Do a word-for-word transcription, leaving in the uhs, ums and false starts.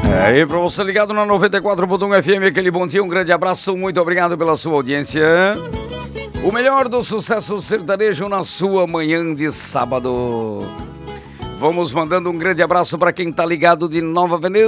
É, e pra você ligado na noventa e quatro ponto um F M, aquele bom dia, um grande abraço, muito obrigado pela sua audiência. O melhor do sucesso sertanejo na sua manhã de sábado. Vamos mandando um grande abraço para quem tá ligado de Nova Veneza.